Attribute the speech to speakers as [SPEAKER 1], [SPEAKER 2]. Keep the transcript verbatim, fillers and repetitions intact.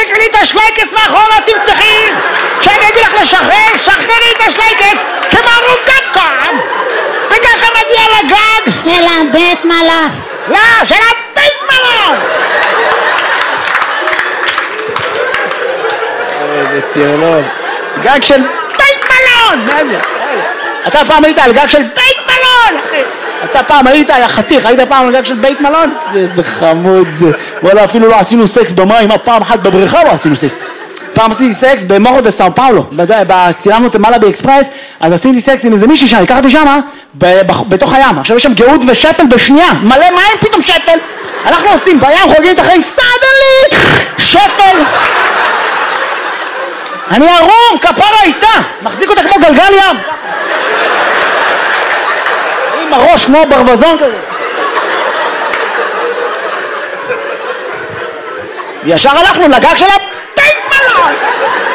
[SPEAKER 1] תפסיקי לי את השלייקס מאחורה, תמתחי! שאני אגיד לך לשחרר, שחררי את השלייקס כמו רוגטקום! וככה נגיע לגג!
[SPEAKER 2] של הבית מלון!
[SPEAKER 1] לא, של הבית מלון! איזה טירלון! גג של בית מלון! מה זה? אתה פעם היית על גג של בית מלון, אחי! אתה פעם היית, יא חתיך, היית פעם על גג של בית מלון? איזה חמוד זה. וואלה, אפילו לא עשינו סקס במים, פעם אחת בבריכה לא עשינו סקס. פעם עשיתי סקס במורו דה סאו פאולו, צילמנו את מעלה באקספרס, אז עשיתי סקס עם איזה מישהי שם, לקחתי שמה, בתוך הים. עכשיו יש שם גאות ושפל בשנייה, מלא מים, פתאום שפל. אנחנו עושים בים, חוגגים את החיים, סדלי, שפל. אני ערום, כפרה איתה, מחזיק אותה כמו גלגל ים. עם הראש כמו ברווזון כזה. ישר הלכנו לגג של הבית